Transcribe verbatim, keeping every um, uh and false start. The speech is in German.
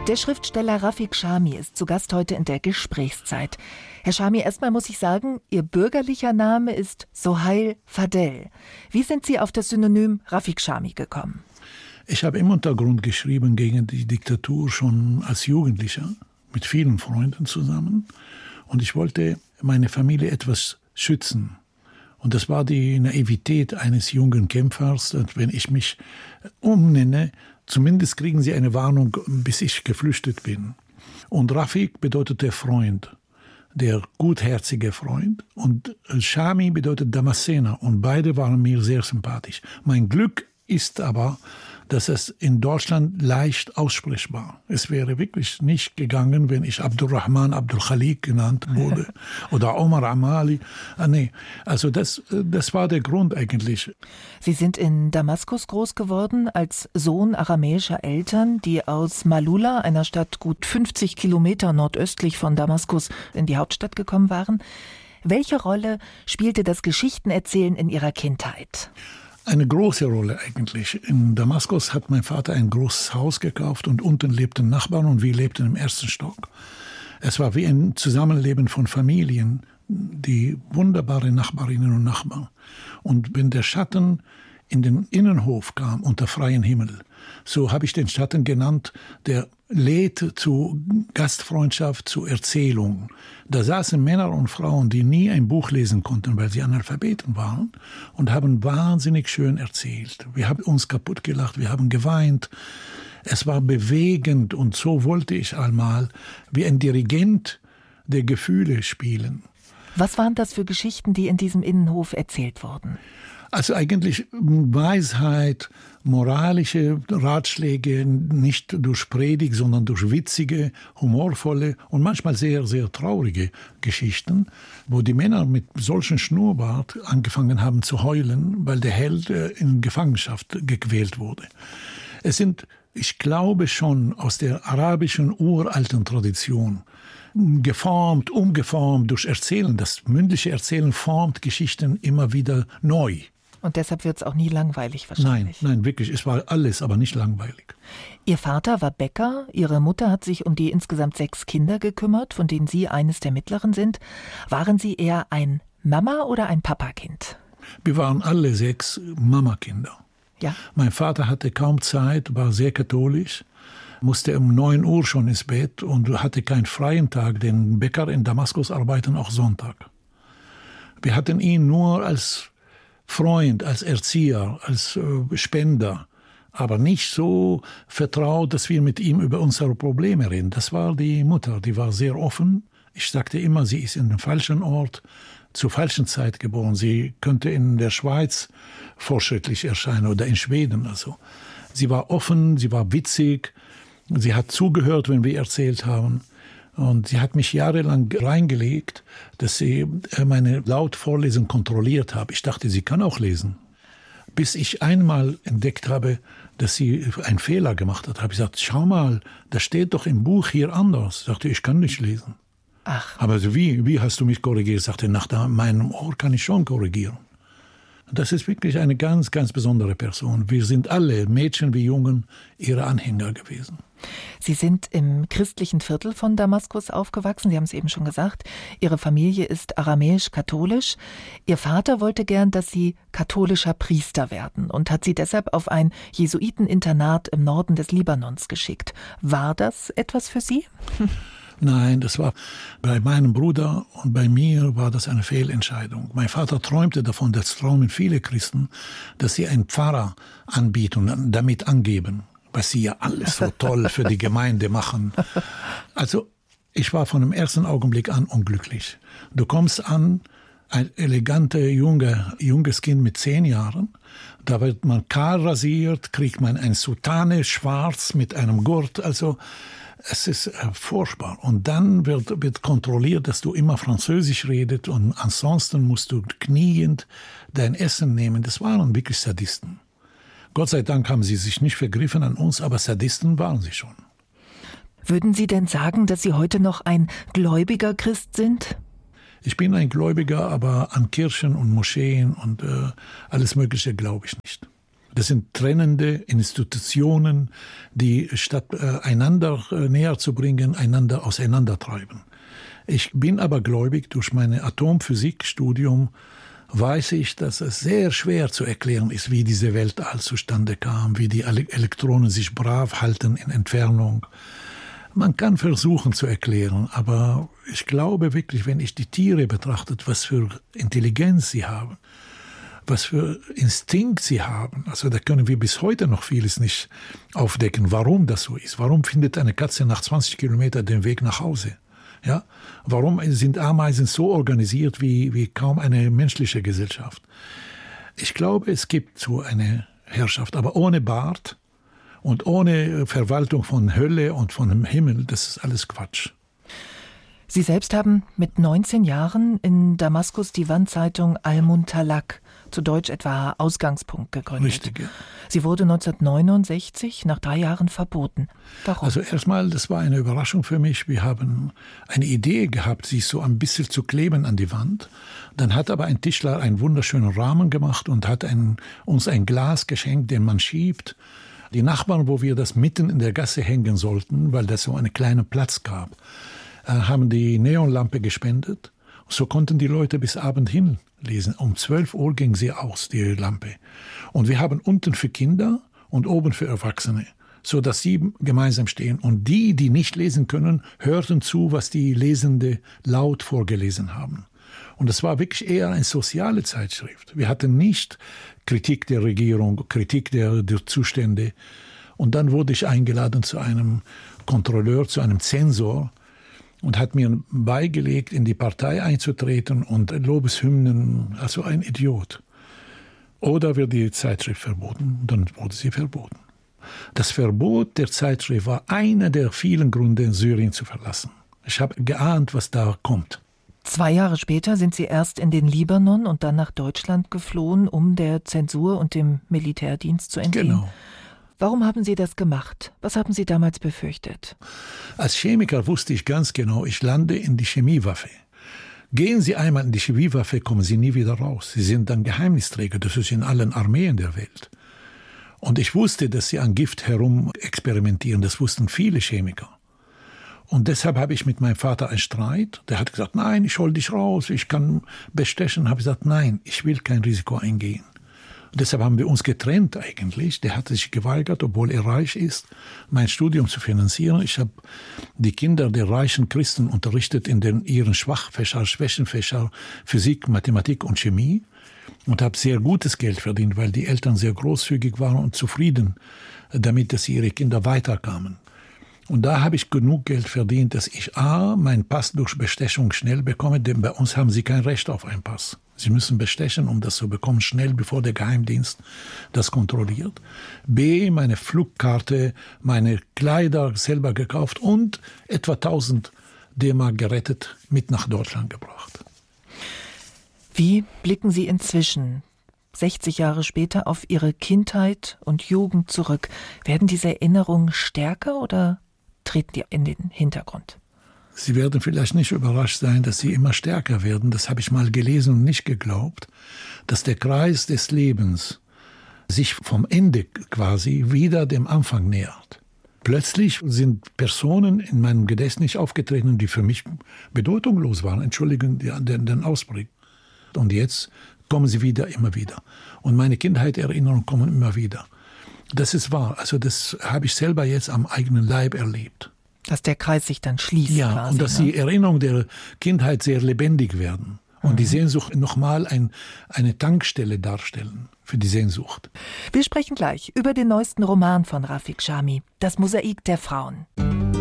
Der Schriftsteller Rafik Chami ist zu Gast heute in der Gesprächszeit. Herr Chami, erstmal muss ich sagen, Ihr bürgerlicher Name ist Sohail Fadel. Wie sind Sie auf das Synonym Rafik Chami gekommen? Ich habe im Untergrund geschrieben gegen die Diktatur schon als Jugendlicher, mit vielen Freunden zusammen. Und ich wollte meine Familie etwas schützen. Und das war die Naivität eines jungen Kämpfers. Und wenn ich mich umnenne, zumindest kriegen sie eine Warnung, bis ich geflüchtet bin. Und Rafik bedeutet der Freund, der gutherzige Freund. Und Chami bedeutet Damaszener. Und beide waren mir sehr sympathisch. Mein Glück ist aber, dass es in Deutschland leicht aussprechbar. Es wäre wirklich nicht gegangen, wenn ich Abdurrahman Abdul Khalik genannt wurde oder Omar Amali. Ah, nee. Also das, das war der Grund eigentlich. Sie sind in Damaskus groß geworden als Sohn aramäischer Eltern, die aus Malula, einer Stadt gut fünfzig Kilometer nordöstlich von Damaskus, in die Hauptstadt gekommen waren. Welche Rolle spielte das Geschichtenerzählen in Ihrer Kindheit? Eine große Rolle eigentlich. In Damaskus hat mein Vater ein großes Haus gekauft und unten lebten Nachbarn und wir lebten im ersten Stock. Es war wie ein Zusammenleben von Familien, die wunderbare Nachbarinnen und Nachbarn. Und wenn der Schatten in den Innenhof kam unter freiem Himmel, so habe ich den Schatten genannt, der lädt zu Gastfreundschaft, zu Erzählung. Da saßen Männer und Frauen, die nie ein Buch lesen konnten, weil sie Analphabeten waren, und haben wahnsinnig schön erzählt. Wir haben uns kaputt gelacht, wir haben geweint. Es war bewegend und so wollte ich einmal wie ein Dirigent der Gefühle spielen. Was waren das für Geschichten, die in diesem Innenhof erzählt wurden? Also eigentlich Weisheit, moralische Ratschläge, nicht durch Predigt, sondern durch witzige, humorvolle und manchmal sehr, sehr traurige Geschichten, wo die Männer mit solchen Schnurrbart angefangen haben zu heulen, weil der Held in Gefangenschaft gequält wurde. Es sind, ich glaube schon, aus der arabischen uralten Tradition geformt, umgeformt durch Erzählen. Das mündliche Erzählen formt Geschichten immer wieder neu. Und deshalb wird es auch nie langweilig wahrscheinlich. Nein, nein, wirklich. Es war alles, aber nicht langweilig. Ihr Vater war Bäcker. Ihre Mutter hat sich um die insgesamt sechs Kinder gekümmert, von denen Sie eines der mittleren sind. Waren Sie eher ein Mama- oder ein Papakind? Wir waren alle sechs Mamakinder. Ja. Mein Vater hatte kaum Zeit, war sehr katholisch, musste um neun Uhr schon ins Bett und hatte keinen freien Tag, denn Bäcker in Damaskus arbeiten auch Sonntag. Wir hatten ihn nur als Freund, als Erzieher, als äh, Spender, aber nicht so vertraut, dass wir mit ihm über unsere Probleme reden. Das war die Mutter, die war sehr offen. Ich sagte immer, sie ist in dem falschen Ort, zur falschen Zeit geboren. Sie könnte in der Schweiz fortschrittlich erscheinen oder in Schweden. Also. Sie war offen, sie war witzig, sie hat zugehört, wenn wir erzählt haben. Und sie hat mich jahrelang reingelegt, dass sie meine Lautvorlesen kontrolliert habe. Ich dachte, sie kann auch lesen. Bis ich einmal entdeckt habe, dass sie einen Fehler gemacht hat, habe ich gesagt, schau mal, das steht doch im Buch hier anders. Ich sagte, ich kann nicht lesen. Ach. Aber wie, wie hast du mich korrigiert? Ich sagte, nach meinem Ohr kann ich schon korrigieren. Das ist wirklich eine ganz, ganz besondere Person. Wir sind alle, Mädchen wie Jungen, ihre Anhänger gewesen. Sie sind im christlichen Viertel von Damaskus aufgewachsen. Sie haben es eben schon gesagt. Ihre Familie ist aramäisch-katholisch. Ihr Vater wollte gern, dass Sie katholischer Priester werden und hat Sie deshalb auf ein Jesuiteninternat im Norden des Libanons geschickt. War das etwas für Sie? Nein, das war bei meinem Bruder und bei mir war das eine Fehlentscheidung. Mein Vater träumte davon, das träumen viele Christen, dass sie einen Pfarrer anbieten und damit angeben, was sie ja alles so toll für die Gemeinde machen. Also ich war von dem ersten Augenblick an unglücklich. Du kommst an, ein eleganter junge, junges Kind mit zehn Jahren, da wird man kahl rasiert, kriegt man ein Soutane schwarz mit einem Gurt, also es ist äh, furchtbar. Und dann wird, wird kontrolliert, dass du immer Französisch redest und ansonsten musst du kniend dein Essen nehmen. Das waren wirklich Sadisten. Gott sei Dank haben sie sich nicht vergriffen an uns, aber Sadisten waren sie schon. Würden Sie denn sagen, dass Sie heute noch ein gläubiger Christ sind? Ich bin ein Gläubiger, aber an Kirchen und Moscheen und äh, alles Mögliche glaube ich nicht. Das sind trennende Institutionen, die statt äh, einander äh, näher zu bringen, einander auseinandertreiben. Ich bin aber gläubig, durch mein Atomphysikstudium weiß ich, dass es sehr schwer zu erklären ist, wie diese Weltall zustande kam, wie die Elektronen sich brav halten in Entfernung. Man kann versuchen zu erklären, aber ich glaube wirklich, wenn ich die Tiere betrachte, was für Intelligenz sie haben, was für Instinkt sie haben. Also da können wir bis heute noch vieles nicht aufdecken, warum das so ist. Warum findet eine Katze nach zwanzig Kilometern den Weg nach Hause? Ja? Warum sind Ameisen so organisiert wie, wie kaum eine menschliche Gesellschaft? Ich glaube, es gibt so eine Herrschaft, aber ohne Bart und ohne Verwaltung von Hölle und von Himmel, das ist alles Quatsch. Sie selbst haben mit neunzehn Jahren in Damaskus die Wandzeitung Al-Muntalaq, zu Deutsch etwa Ausgangspunkt, gegründet. Richtig, ja. Sie wurde neunzehnhundertneunundsechzig nach drei Jahren verboten. Warum? Also erstmal, das war eine Überraschung für mich. Wir haben eine Idee gehabt, sie so ein bisschen zu kleben an die Wand. Dann hat aber ein Tischler einen wunderschönen Rahmen gemacht und hat ein, uns ein Glas geschenkt, den man schiebt. Die Nachbarn, wo wir das mitten in der Gasse hängen sollten, weil das so einen kleinen Platz gab, haben die Neonlampe gespendet. So konnten die Leute bis Abend hin lesen. Um zwölf Uhr ging sie aus, die Lampe. Und wir haben unten für Kinder und oben für Erwachsene, so dass sie gemeinsam stehen. Und die, die nicht lesen können, hörten zu, was die Lesende laut vorgelesen haben. Und es war wirklich eher eine soziale Zeitschrift. Wir hatten nicht Kritik der Regierung, Kritik der, der Zustände. Und dann wurde ich eingeladen zu einem Kontrolleur, zu einem Zensor, und hat mir beigelegt, in die Partei einzutreten und Lobeshymnen, also ein Idiot. Oder wird die Zeitschrift verboten? Dann wurde sie verboten. Das Verbot der Zeitschrift war einer der vielen Gründe, Syrien zu verlassen. Ich habe geahnt, was da kommt. Zwei Jahre später sind Sie erst in den Libanon und dann nach Deutschland geflohen, um der Zensur und dem Militärdienst zu entgehen. Genau. Warum haben Sie das gemacht? Was haben Sie damals befürchtet? Als Chemiker wusste ich ganz genau, ich lande in die Chemiewaffe. Gehen Sie einmal in die Chemiewaffe, kommen Sie nie wieder raus. Sie sind dann Geheimnisträger, das ist in allen Armeen der Welt. Und ich wusste, dass Sie an Gift herum experimentieren, das wussten viele Chemiker. Und deshalb habe ich mit meinem Vater einen Streit. Der hat gesagt, nein, ich hol dich raus, ich kann bestechen. Habe ich gesagt, nein, ich will kein Risiko eingehen. Und deshalb haben wir uns getrennt eigentlich. Der hat sich geweigert, obwohl er reich ist, mein Studium zu finanzieren. Ich habe die Kinder der reichen Christen unterrichtet in den, ihren Schwachfächer, Schwächenfächer, Physik, Mathematik und Chemie. Und habe sehr gutes Geld verdient, weil die Eltern sehr großzügig waren und zufrieden damit, dass ihre Kinder weiterkamen. Und da habe ich genug Geld verdient, dass ich A, meinen Pass durch Bestechung schnell bekomme, denn bei uns haben sie kein Recht auf einen Pass. Sie müssen bestechen, um das zu bekommen, schnell, bevor der Geheimdienst das kontrolliert. B, meine Flugkarte, meine Kleider selber gekauft und etwa tausend D-Mark gerettet mit nach Deutschland gebracht. Wie blicken Sie inzwischen, sechzig Jahre später, auf Ihre Kindheit und Jugend zurück? Werden diese Erinnerungen stärker oder treten die in den Hintergrund? Sie werden vielleicht nicht überrascht sein, dass sie immer stärker werden. Das habe ich mal gelesen und nicht geglaubt, dass der Kreis des Lebens sich vom Ende quasi wieder dem Anfang nähert. Plötzlich sind Personen in meinem Gedächtnis aufgetreten, die für mich bedeutungslos waren. Entschuldigen den, den Ausdruck. Und jetzt kommen sie wieder, immer wieder. Und meine Kindheitserinnerungen kommen immer wieder. Das ist wahr. Also das habe ich selber jetzt am eigenen Leib erlebt. Dass der Kreis sich dann schließt. Ja, quasi, und dass ne? die Erinnerungen der Kindheit sehr lebendig werden. Und mhm. die Sehnsucht nochmal ein, eine Tankstelle darstellen für die Sehnsucht. Wir sprechen gleich über den neuesten Roman von Rafik Chami, Das Mosaik der Frauen.